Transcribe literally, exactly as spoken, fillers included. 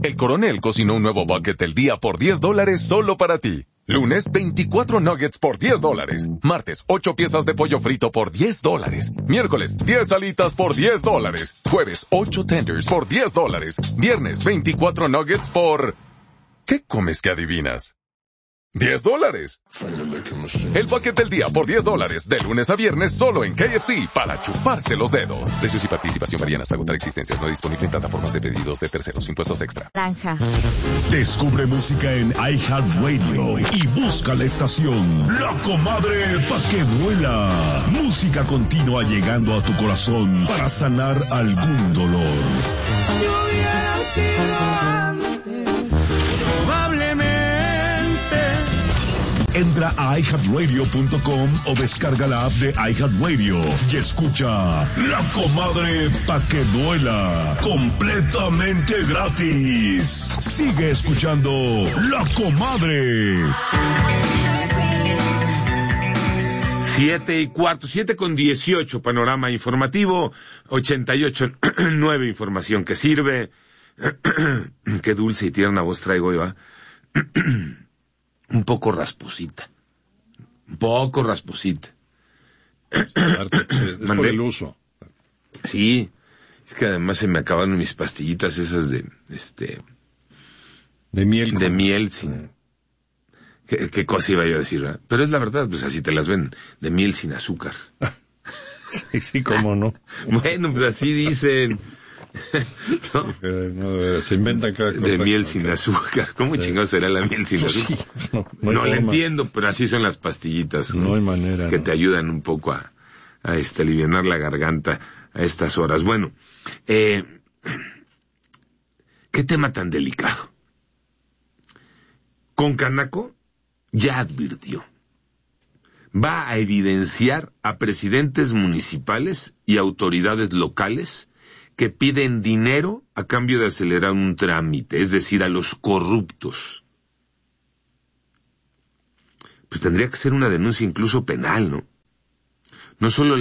El Coronel cocinó un nuevo bucket del día por diez dólares solo para ti. Lunes, veinticuatro nuggets por diez dólares. Martes, ocho piezas de pollo frito por diez dólares. Miércoles, diez alitas por diez dólares. Jueves, ocho tenders por diez dólares. Viernes, veinticuatro nuggets por... ¿Qué comes que adivinas? diez dólares. El bucket del día por diez dólares. De lunes a viernes solo en K F C para chuparse los dedos. Precios y participación varían hasta agotar existencias. No disponible en plataformas de pedidos de terceros. Impuestos extra. Naranja. Descubre música en iHeartRadio y busca la estación La Comadre pa' que vuela. Música continua llegando a tu corazón para sanar algún dolor. Yo hubiera sido antes, probablemente. Entra a i heart radio punto com o descarga la app de iHeartRadio y escucha La Comadre pa' que duela, completamente gratis. Sigue escuchando La Comadre. Siete y cuarto, siete con dieciocho, panorama informativo, ochenta y ocho, nueve, información que sirve. Qué dulce y tierna voz traigo hoy, ¿va? Un poco rasposita. Un poco rasposita. Es por el uso. Sí, es que además se me acabaron mis pastillitas esas de, este... De miel. De miel, sin... ¿Qué, qué cosa iba yo a decir, ¿verdad? Pero es la verdad, pues así te las ven, de miel sin azúcar. Sí, sí, cómo no. Bueno, pues así dicen... ¿No? No, se inventan cada cosa. De miel sin azúcar. ¿Cómo sí. Chingados será la miel sin azúcar? Sí, no no, no la entiendo, pero así son las pastillitas. No, no hay manera. Que no. te ayudan un poco a, a este, alivianar la garganta a estas horas. Bueno, eh, ¿qué tema tan delicado? Concanaco ya advirtió. Va a evidenciar a presidentes municipales y autoridades locales que piden dinero a cambio de acelerar un trámite, es decir, a los corruptos. Pues tendría que ser una denuncia incluso penal, ¿no? No solo